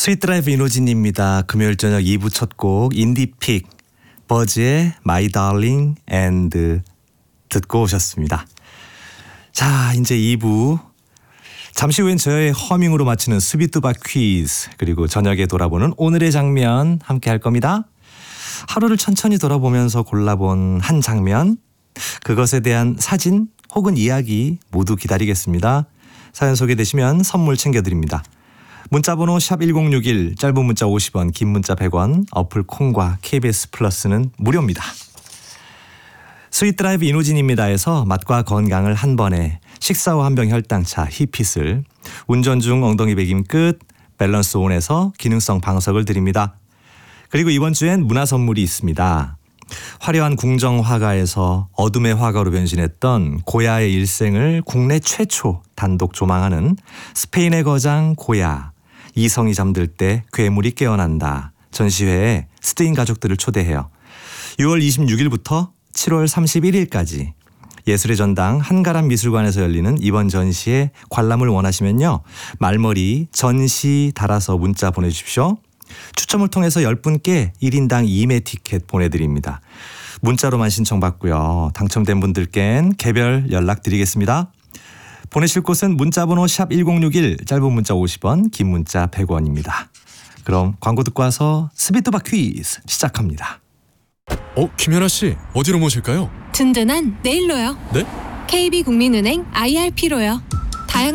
스윗드라이브 이노진입니다. 금요일 저녁 2부 첫 곡 인디픽 버즈의 My Darling and 듣고 오셨습니다. 자, 이제 2부 잠시 후엔 저의 허밍으로 마치는 스비뚜바 퀴즈, 그리고 저녁에 돌아보는 오늘의 장면 함께 할 겁니다. 하루를 천천히 돌아보면서 골라본 한 장면, 그것에 대한 사진 혹은 이야기 모두 기다리겠습니다. 사연 소개되시면 선물 챙겨드립니다. 문자번호 샵1061, 짧은 문자 50원, 긴 문자 100원, 어플 콩과 KBS 플러스는 무료입니다. 스윗드라이브 이노진입니다에서 맛과 건강을 한 번에, 식사 후 한 병 혈당차 히핏을, 운전 중 엉덩이 베김 끝 밸런스 온에서 기능성 방석을 드립니다. 그리고 이번 주엔 문화 선물이 있습니다. 화려한 궁정 화가에서 어둠의 화가로 변신했던 고야의 일생을 국내 최초 단독 조망하는 스페인의 거장 고야, 이성이 잠들 때 괴물이 깨어난다 전시회에 스페인 가족들을 초대해요. 6월 26일부터 7월 31일까지 예술의 전당 한가람 미술관에서 열리는 이번 전시에 관람을 원하시면요, 말머리 전시 달아서 문자 보내주십시오. 추첨을 통해서 10분께 1인당 2매 티켓 보내드립니다. 문자로만 신청받고요. 당첨된 분들께는 개별 연락드리겠습니다. 보내실 곳은 문자번호 샵1061, 짧은 문자 50원, 긴 문자 100원입니다. 그럼 광고 듣고 와서 스비뚜바 퀴즈 시작합니다. 김연아 씨, 어디로 모실까요? 든든한 내일로요. 네? KB국민은행 IRP로요.